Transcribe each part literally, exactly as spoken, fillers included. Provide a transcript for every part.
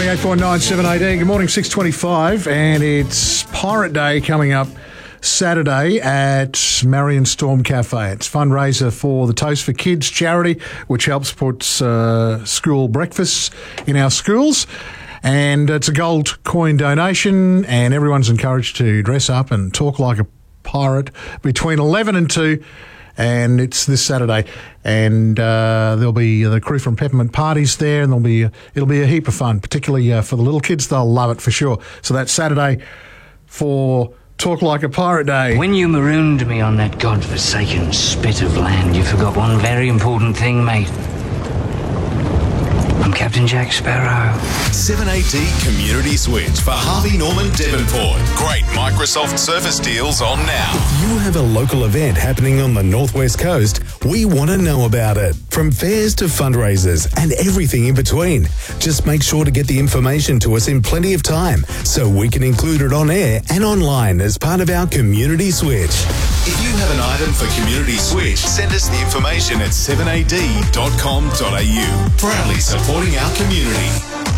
ninety-eight point nine, seven eighteen. Good morning, six twenty-five, and it's Pirate Day coming up Saturday at Marion Storm Cafe. It's a fundraiser for the Toast for Kids charity, which helps put uh, school breakfasts in our schools. And it's a gold coin donation, and everyone's encouraged to dress up and talk like a pirate between eleven and two. And it's this Saturday, and uh, there'll be the crew from Peppermint Parties there, and there'll be it'll be a heap of fun, particularly uh, for the little kids. They'll love it for sure. So that's Saturday for Talk Like a Pirate Day. When you marooned me on that godforsaken spit of land, you forgot one very important thing, mate. I'm Captain Jack Sparrow. seven eighty Community Switch for Harvey Norman Devonport. Great Microsoft Surface deals on now. If you have a local event happening on the Northwest Coast, we want to know about it. From fairs to fundraisers and everything in between. Just make sure to get the information to us in plenty of time so we can include it on air and online as part of our Community Switch. If you have an item for Community Switch, send us the information at seven a d dot com dot a u. Proudly supporting our community.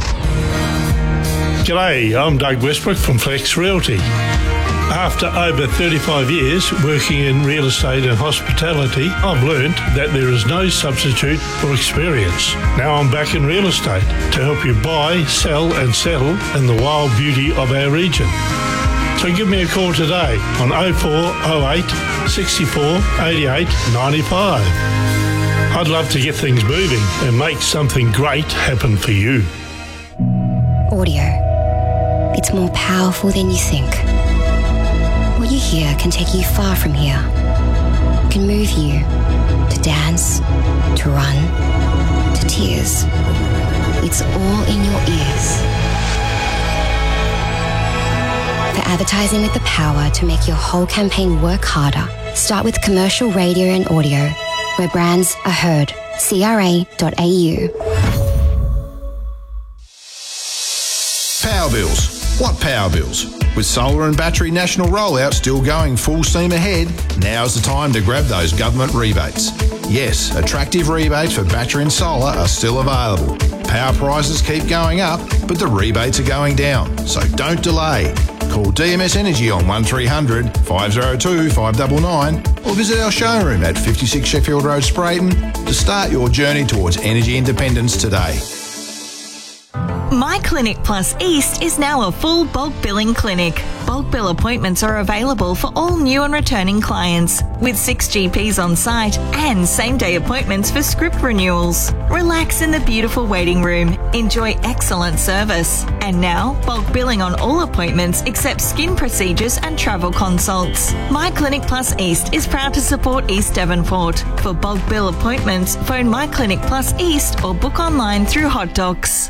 G'day, I'm Doug Westbrook from Flex Realty. After over thirty-five years working in real estate and hospitality, I've learned that there is no substitute for experience. Now I'm back in real estate to help you buy, sell and settle in the wild beauty of our region. So give me a call today on oh four oh eight, sixty-four, eighty-eight, ninety-five. I'd love to get things moving and make something great happen for you. Audio. It's more powerful than you think. What you hear can take you far from here. It can move you to dance, to run, to tears. It's all in your ears. For advertising with the power to make your whole campaign work harder, start with commercial radio and audio, where brands are heard. C R A dot A U. Power bills. What power bills? With solar and battery national rollout still going full steam ahead, now's the time to grab those government rebates. Yes, attractive rebates for battery and solar are still available. Power prices keep going up, but the rebates are going down, so don't delay. Call D M S Energy on one three hundred, five oh two, five nine nine or visit our showroom at fifty-six Sheffield Road, Sprayton to start your journey towards energy independence today. My Clinic Plus East is now a full bulk billing clinic. Bulk bill appointments are available for all new and returning clients, with six G Ps on site and same-day appointments for script renewals. Relax in the beautiful waiting room. Enjoy excellent service. And now, bulk billing on all appointments except skin procedures and travel consults. My Clinic Plus East is proud to support East Devonport. For bulk bill appointments, phone My Clinic Plus East or book online through Hot Docs.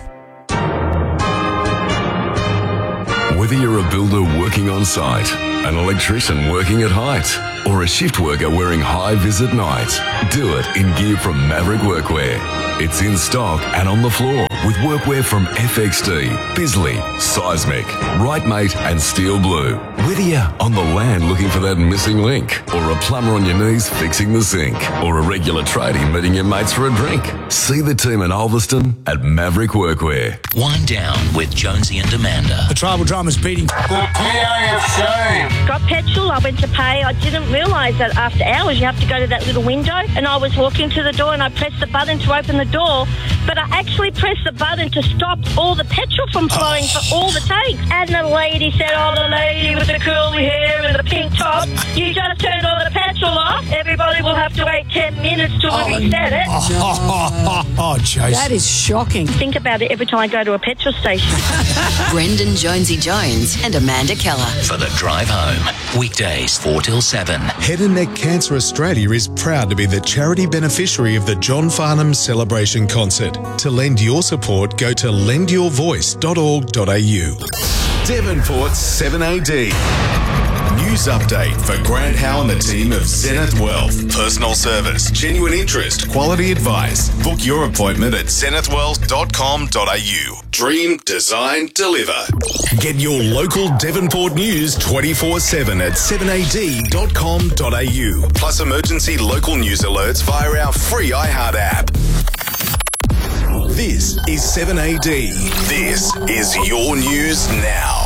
Whether you're a builder working on site, an electrician working at height, or a shift worker wearing high vis at night, do it in gear from Maverick Workwear. It's in stock and on the floor with workwear from F X D, Bisley, Seismic, Rightmate and Steel Blue. Whether you're on the land looking for that missing link, or a plumber on your knees fixing the sink, or a regular tradie meeting your mates for a drink, see the team in Ulverston at Maverick Workwear. Wind down with Jonesy and Amanda. The tribal drama's beating. The P A F C. Got petrol. I went to pay. I didn't realise that after hours you have to go to that little window, and I was walking to the door and I pressed the button to open the door, but I actually pressed the button to stop all the petrol from flowing oh. for all the tanks. And the lady said, oh, the lady with the curly hair and the pink top, you just turned all the petrol off. Everybody will have to wait ten minutes till oh, we reset it. Oh, oh, oh, oh, Jason. That is shocking. Think about it every time I go to a petrol station. Brendan Jonesy Jones and Amanda Keller. For the drive home. Weekdays four till seven. Head and Neck Cancer Australia is proud to be the charity beneficiary of the John Farnham Celebration Concert. To lend your support, go to lend your voice dot org dot a u. Devonport's seven A D. News update for Grant Howe and the team of Zenith Wealth. Personal service, genuine interest, quality advice. Book your appointment at zenith wealth dot com dot a u. Dream, design, deliver. Get your local Devonport news twenty-four seven at seven a d dot com dot a u. Plus emergency local news alerts via our free iHeart app. This is seven A D. This is your news now.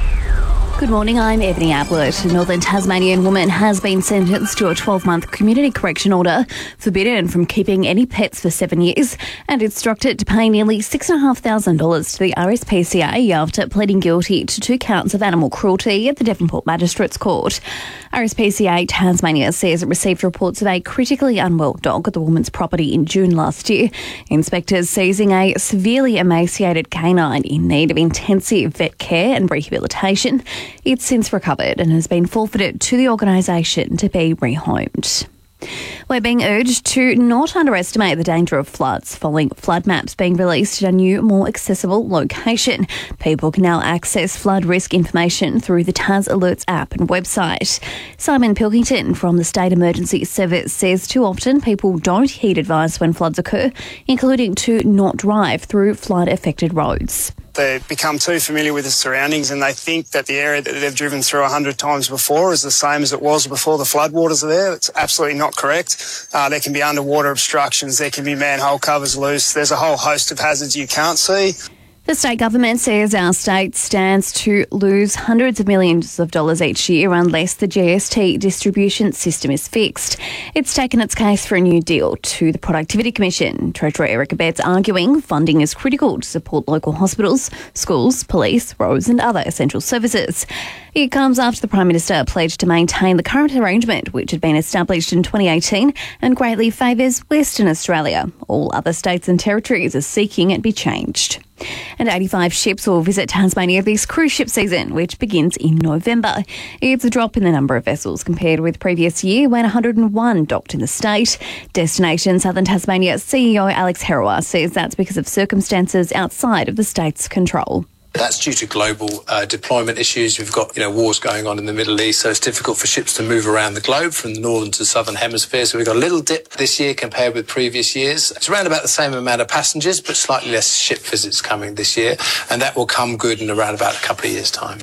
Good morning, I'm Ebony Ablett. A northern Tasmanian woman has been sentenced to a twelve-month community correction order, forbidden from keeping any pets for seven years, and instructed to pay nearly six thousand five hundred dollars to the R S P C A after pleading guilty to two counts of animal cruelty at the Devonport Magistrates Court. R S P C A Tasmania says it received reports of a critically unwell dog at the woman's property in June last year. Inspectors seizing a severely emaciated canine in need of intensive vet care and rehabilitation. It's since recovered and has been forfeited to the organisation to be rehomed. We're being urged to not underestimate the danger of floods following flood maps being released at a new, more accessible location. People can now access flood risk information through the Tas Alerts app and website. Simon Pilkington from the State Emergency Service says too often people don't heed advice when floods occur, including to not drive through flood-affected roads. They become too familiar with the surroundings and they think that the area that they've driven through a hundred times before is the same as it was before the floodwaters are there. It's absolutely not correct. Uh, there can be underwater obstructions, there can be manhole covers loose, there's a whole host of hazards you can't see. The state government says our state stands to lose hundreds of millions of dollars each year unless the G S T distribution system is fixed. It's taken its case for a new deal to the Productivity Commission. Treasurer Erica Betts arguing funding is critical to support local hospitals, schools, police, roads and other essential services. It comes after the Prime Minister pledged to maintain the current arrangement, which had been established in twenty eighteen and greatly favours Western Australia. All other states and territories are seeking it be changed. And eighty-five ships will visit Tasmania this cruise ship season, which begins in November. It's a drop in the number of vessels compared with previous year when one hundred and one docked in the state. Destination Southern Tasmania C E O Alex Herawa says that's because of circumstances outside of the state's control. That's due to global uh, deployment issues. We've got, you know, wars going on in the Middle East, so it's difficult for ships to move around the globe from the northern to southern hemisphere. So we've got a little dip this year compared with previous years. It's around about the same amount of passengers, but slightly less ship visits coming this year, and that will come good in around about a couple of years' time.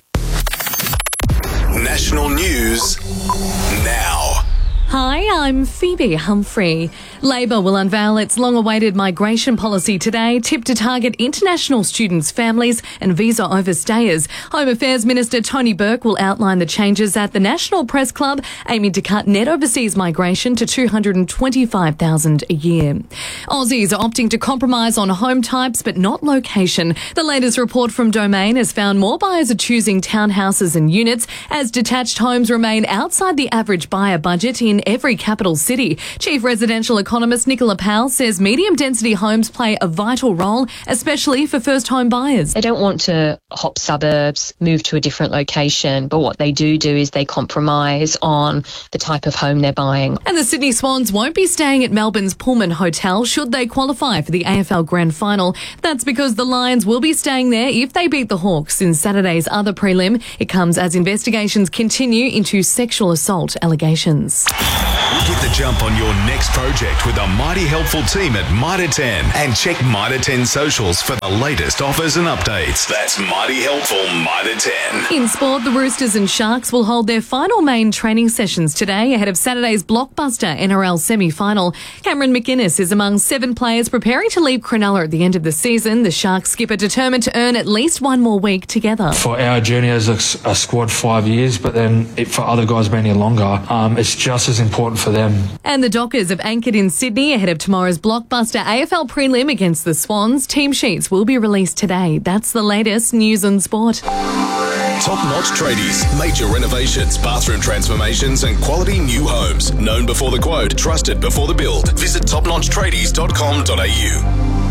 National news now. Hi, I'm Phoebe Humphrey. Labor will unveil its long-awaited migration policy today, tipped to target international students, families and visa overstayers. Home Affairs Minister Tony Burke will outline the changes at the National Press Club, aiming to cut net overseas migration to two hundred twenty-five thousand a year. Aussies are opting to compromise on home types but not location. The latest report from Domain has found more buyers are choosing townhouses and units as detached homes remain outside the average buyer budget in every capital city. Chief residential economist Nicola Powell says medium-density homes play a vital role, especially for first-home buyers. They don't want to hop suburbs, move to a different location, but what they do do is they compromise on the type of home they're buying. And the Sydney Swans won't be staying at Melbourne's Pullman Hotel should they qualify for the A F L Grand Final. That's because the Lions will be staying there if they beat the Hawks in Saturday's other prelim. It comes as investigations continue into sexual assault allegations. Get the jump on your next project with a mighty helpful team at Mitre ten and check Mitre ten socials for the latest offers and updates. That's mighty helpful Mitre ten. In sport, the Roosters and Sharks will hold their final main training sessions today ahead of Saturday's blockbuster N R L semi-final. Cameron McInnes is among seven players preparing to leave Cronulla at the end of the season. The Sharks skipper determined to earn at least one more week together. For our journey as a, a squad, five years, but then it, for other guys being here longer, um, it's just as important for them. And the Dockers have anchored in Sydney ahead of tomorrow's blockbuster A F L prelim against the Swans. Team sheets will be released today. That's the latest news and sport. Top-notch tradies, major renovations, bathroom transformations and quality new homes. Known before the quote, trusted before the build. Visit top notch tradies dot com dot a u.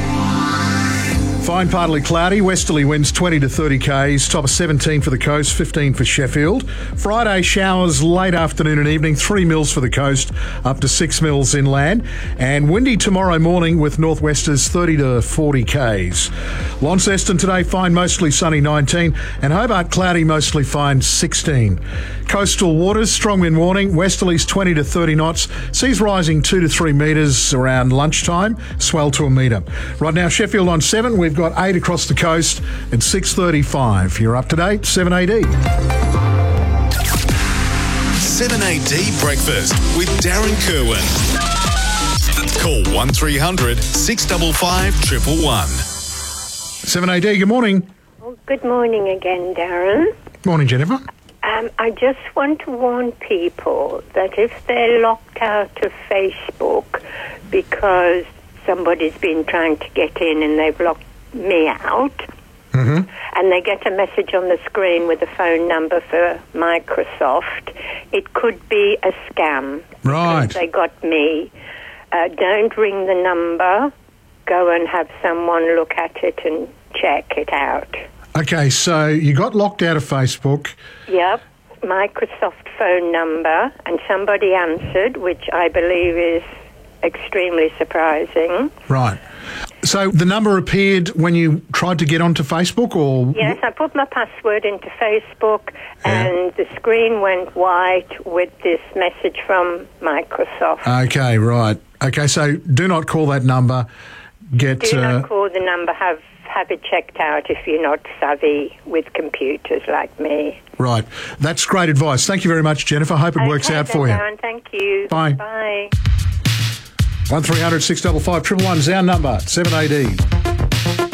Fine, partly cloudy. Westerly winds twenty to thirty k's. Top of seventeen for the coast, fifteen for Sheffield. Friday showers late afternoon and evening. three mils for the coast, up to six mils inland. And windy tomorrow morning with northwesters thirty to forty k's. Launceston today fine, mostly sunny nineteen. And Hobart cloudy, mostly fine sixteen. Coastal waters, strong wind warning. Westerlies twenty to thirty knots. Seas rising two to three metres around lunchtime. Swell to a metre. Right now, Sheffield on seven. We've got eight across the coast at six thirty-five. You're up to date, seven A D. seven A D Breakfast with Darren Kerwin. Call one three hundred six five five one one one. seven A D, good morning. Oh, good morning again, Darren. Morning, Jennifer. Um, I just want to warn people that if they're locked out of Facebook because somebody's been trying to get in and they've locked me out, mm-hmm. and they get a message on the screen with a phone number for Microsoft, it could be a scam. Right. They got me. Uh, don't ring the number. Go and have someone look at it and check it out. Okay, so you got locked out of Facebook. Yep, Microsoft phone number, and somebody answered, which I believe is extremely surprising. Right. So the number appeared when you tried to get onto Facebook, or...? Yes, I put my password into Facebook, yeah. and the screen went white with this message from Microsoft. Okay, right. Okay, so do not call that number. Get. Do uh, not call the number. Have have it checked out if you're not savvy with computers like me. Right. That's great advice. Thank you very much, Jennifer. Hope it okay, works out then, for you. Darren, thank you. Bye. Bye. one three hundred six five five one one is our number, seven A D.